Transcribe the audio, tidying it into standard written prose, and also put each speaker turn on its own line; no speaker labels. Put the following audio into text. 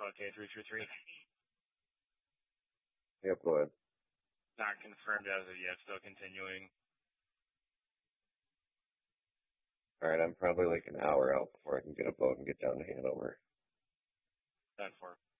Okay, 333.
Yep, go ahead.
Not confirmed as of yet, still continuing.
Alright, I'm probably like an hour out before I can get a boat and get down to Hanover.
10-4.